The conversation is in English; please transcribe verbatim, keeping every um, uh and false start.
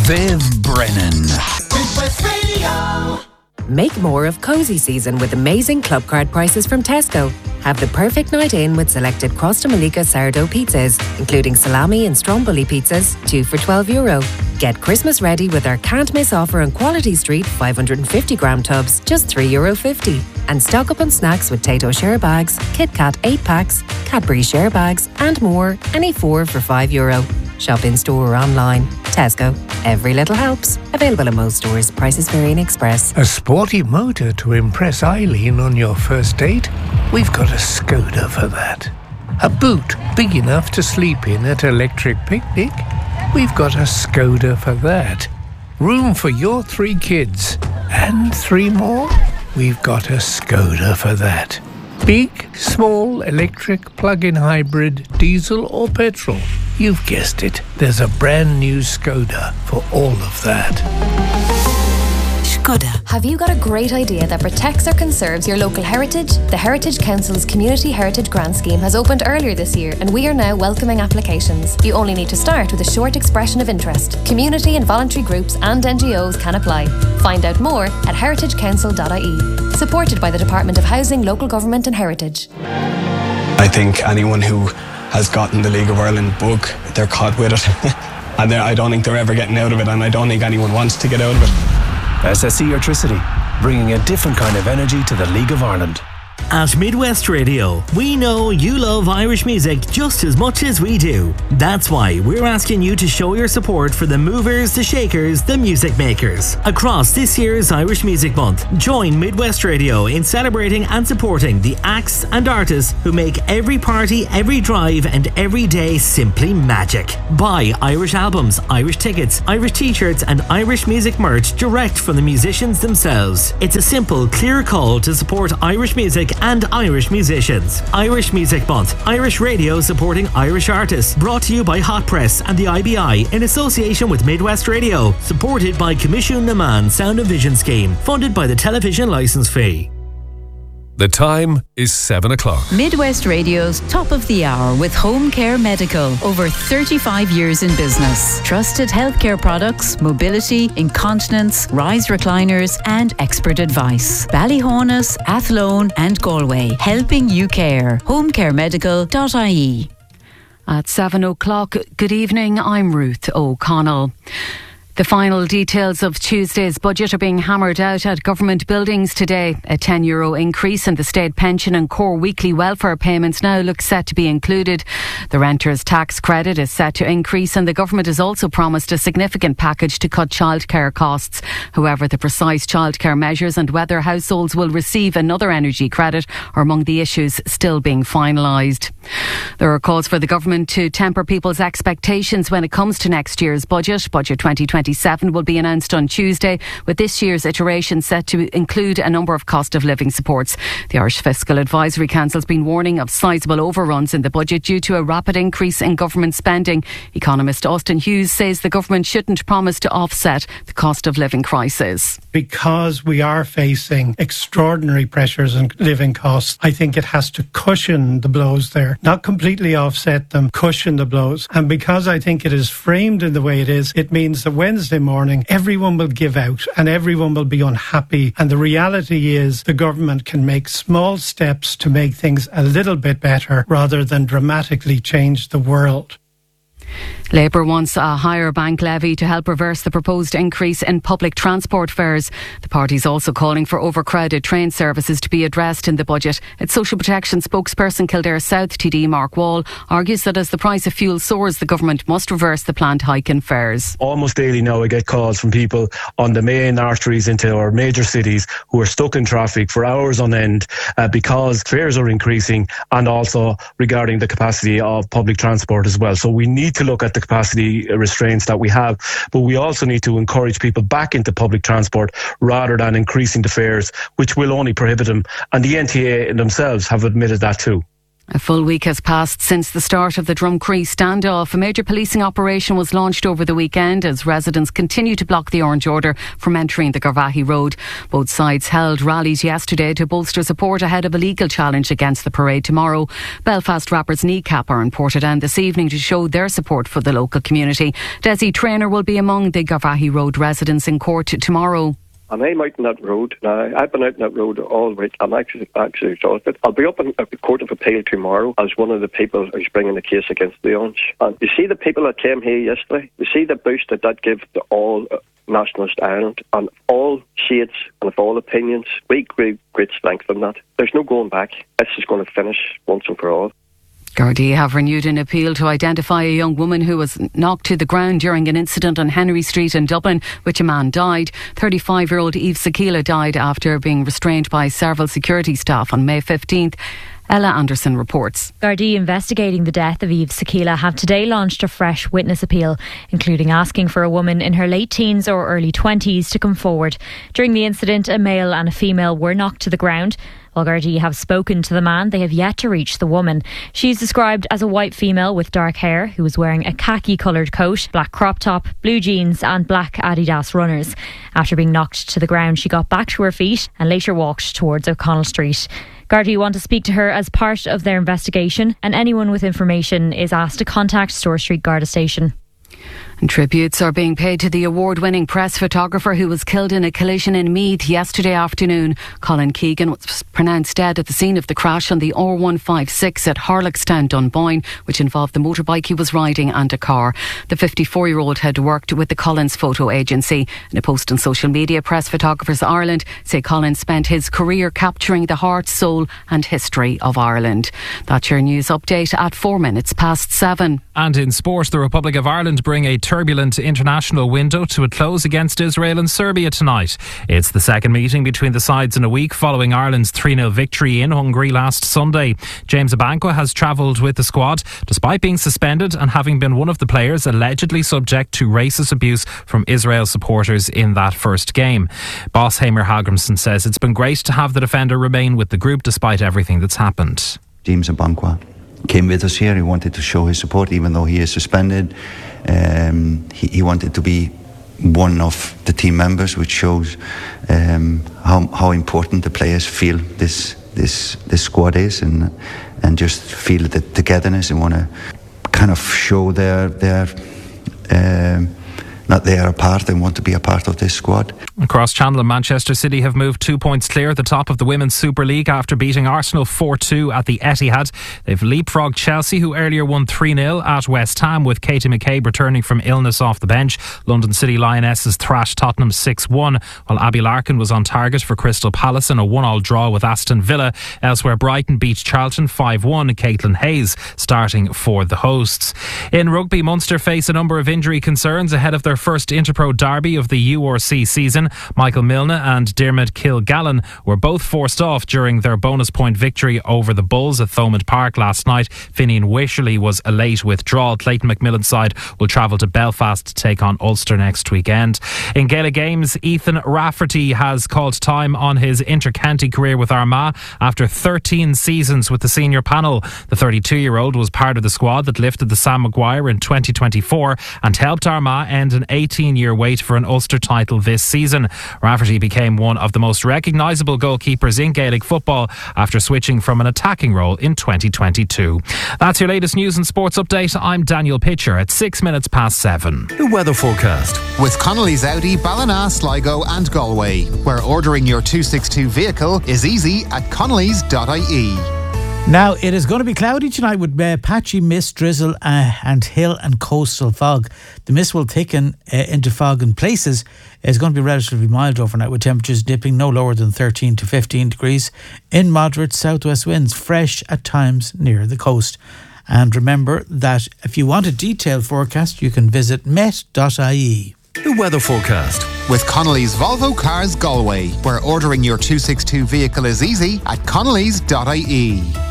Viv Brennan. Midwest Radio. Make more of cosy season with amazing club card prices from Tesco. Have the perfect night in with selected Crosta Malika sourdough pizzas, including salami and stromboli pizzas, two for twelve euro. Get Christmas ready with our can't miss offer on Quality Street five hundred fifty gram tubs, just three euro fifty. And stock up on snacks with Tayto share bags, Kit Kat eight packs, Cadbury share bags, and more, any four for five euro. Shop in store or online. Tesco. Every little helps. Available in most stores. Prices vary in Express. A sporty motor to impress Eileen on your first date? We've got a Skoda for that. A boot big enough to sleep in at Electric Picnic? We've got a Skoda for that. Room for your three kids? And three more? We've got a Skoda for that. Big, small, electric, plug-in hybrid, diesel or petrol? You've guessed it. There's a brand new Skoda for all of that. Skoda. Have you got a great idea that protects or conserves your local heritage? The Heritage Council's Community Heritage Grant Scheme has opened earlier this year and we are now welcoming applications. You only need to start with a short expression of interest. Community and voluntary groups and N G Os can apply. Find out more at heritage council dot I E. Supported by the Department of Housing, Local Government and Heritage. I think anyone who has gotten the League of Ireland bug, they're caught with it. And I don't think they're ever getting out of it, and I don't think anyone wants to get out of it. S S E Electricity, bringing a different kind of energy to the League of Ireland. At Midwest Radio, we know you love Irish music just as much as we do. That's why we're asking you to show your support for the movers, the shakers, the music makers. Across this year's Irish Music Month, join Midwest Radio in celebrating and supporting the acts and artists who make every party, every drive and every day simply magic. Buy Irish albums, Irish tickets, Irish t-shirts and Irish music merch direct from the musicians themselves. It's a simple, clear call to support Irish music and Irish musicians. Irish Music Month, Irish Radio supporting Irish artists. Brought to you by Hot Press and the I B I in association with Midwest Radio. Supported by Commission Naman Sound and Vision Scheme. Funded by the television licence fee. The time is seven o'clock. Midwest Radio's Top of the Hour with Home Care Medical. Over thirty-five years in business. Trusted healthcare products, mobility, incontinence, rise recliners and expert advice. Ballyhonus, Athlone and Galway. Helping you care. home care medical dot I E. At seven o'clock, good evening, I'm Ruth O'Connell. The final details of Tuesday's budget are being hammered out at government buildings today. A ten euro increase in the state pension and core weekly welfare payments now look set to be included. The renters' tax credit is set to increase and the government has also promised a significant package to cut childcare costs. However, the precise childcare measures and whether households will receive another energy credit are among the issues still being finalised. There are calls for the government to temper people's expectations when it comes to next year's budget. Budget twenty twenty-seven will be announced on Tuesday, with this year's iteration set to include a number of cost of living supports. The Irish Fiscal Advisory Council has been warning of sizable overruns in the budget due to a rapid increase in government spending. Economist Austin Hughes says the government shouldn't promise to offset the cost of living crisis. Because we are facing extraordinary pressures on living costs, I think it has to cushion the blows there, not completely offset them, cushion the blows. And because I think it is framed in the way it is, it means that Wednesday morning everyone will give out and everyone will be unhappy. And the reality is the government can make small steps to make things a little bit better rather than dramatically change the world. Labour wants a higher bank levy to help reverse the proposed increase in public transport fares. The party is also calling for overcrowded train services to be addressed in the budget. Its social protection spokesperson Kildare South T D Mark Wall argues that as the price of fuel soars, the government must reverse the planned hike in fares. Almost daily now I get calls from people on the main arteries into our major cities who are stuck in traffic for hours on end uh, because fares are increasing, and also regarding the capacity of public transport as well. So we need to look at the capacity restraints that we have, but we also need to encourage people back into public transport rather than increasing the fares, which will only prohibit them. And the N T A themselves have admitted that too. A full week has passed since the start of the Drumcree standoff. A major policing operation was launched over the weekend as residents continue to block the Orange Order from entering the Garvaghey Road. Both sides held rallies yesterday to bolster support ahead of a legal challenge against the parade tomorrow. Belfast rappers Kneecap are in Portadown this evening to show their support for the local community. Desi Traynor will be among the Garvaghey Road residents in court tomorrow. And I'm out on that road now. I've been out on that road all week. I'm actually actually exhausted. I'll be up in the Court of Appeal tomorrow as one of the people who's bringing the case against the Orange. And you see the people that came here yesterday, you see the boost that that gave to all uh, nationalist Ireland and all shades and of all opinions. We great, great strength from that. There's no going back. This is going to finish once and for all. Gardaí have renewed an appeal to identify a young woman who was knocked to the ground during an incident on Henry Street in Dublin, which a man died. thirty-five-year-old Eve Sakila died after being restrained by several security staff on May fifteenth. Ella Anderson reports. Gardaí investigating the death of Eve Sakila have today launched a fresh witness appeal, including asking for a woman in her late teens or early twenties to come forward. During the incident, a male and a female were knocked to the ground. While Gardaí have spoken to the man, they have yet to reach the woman. She's described as a white female with dark hair who was wearing a khaki-coloured coat, black crop top, blue jeans and black Adidas runners. After being knocked to the ground, she got back to her feet and later walked towards O'Connell Street. Gardaí want to speak to her as part of their investigation, and anyone with information is asked to contact Store Street Garda Station. And tributes are being paid to the award-winning press photographer who was killed in a collision in Meath yesterday afternoon. Colin Keegan was pronounced dead at the scene of the crash on the R one fifty-six at Harlockstown, Dunboyne, which involved the motorbike he was riding and a car. The fifty-four-year-old had worked with the Collins Photo Agency. In a post on social media, Press Photographers Ireland say Colin spent his career capturing the heart, soul and history of Ireland. That's your news update at four minutes past seven. And in sport, the Republic of Ireland bring a turbulent international window to a close against Israel and Serbia tonight. It's the second meeting between the sides in a week following Ireland's three nil victory in Hungary last Sunday. James Abankwah has travelled with the squad despite being suspended and having been one of the players allegedly subject to racist abuse from Israel supporters in that first game. Boss Hamer Hagrimson says it's been great to have the defender remain with the group despite everything that's happened. James Abankwah came with us here. He wanted to show his support even though he is suspended. Um, he, he wanted to be one of the team members, which shows um, how how important the players feel this this this squad is, and and just feel the togetherness and want to kind of show their their um, that they are a part and want to be a part of this squad. Across Channel and Manchester City have moved two points clear at the top of the Women's Super League after beating Arsenal four two at the Etihad. They've leapfrogged Chelsea, who earlier won three nil at West Ham, with Katie McCabe returning from illness off the bench. London City Lionesses thrashed Tottenham six one, while Abby Larkin was on target for Crystal Palace in a one all draw with Aston Villa. Elsewhere, Brighton beat Charlton five one, Caitlin Hayes starting for the hosts. In rugby, Munster face a number of injury concerns ahead of their first Interpro derby of the U R C season. Michael Milne and Diarmuid Kilgallen were both forced off during their bonus point victory over the Bulls at Thomond Park last night. Finian Wycherley was a late withdrawal. Clayton McMillan's side will travel to Belfast to take on Ulster next weekend. In Gaelic games, Ethan Rafferty has called time on his inter-county career with Armagh after thirteen seasons with the senior panel. The thirty-two-year-old was part of the squad that lifted the Sam Maguire in twenty twenty-four and helped Armagh end an eighteen-year wait for an Ulster title this season. Rafferty became one of the most recognisable goalkeepers in Gaelic football after switching from an attacking role in twenty twenty-two. That's your latest news and sports update. I'm Daniel Pitcher at six minutes past seven. The weather forecast with Connolly's Audi, Ballina, Sligo and Galway, where ordering your two sixty-two vehicle is easy at connollys dot I E. Now, it is going to be cloudy tonight with uh, patchy mist, drizzle uh, and hill and coastal fog. The mist will thicken uh, into fog in places. It's going to be relatively mild overnight with temperatures dipping no lower than thirteen to fifteen degrees in moderate southwest winds, fresh at times near the coast. And remember that if you want a detailed forecast, you can visit met dot I E. The weather forecast with Connolly's Volvo Cars Galway, where ordering your two sixty-two vehicle is easy at connollys dot I E.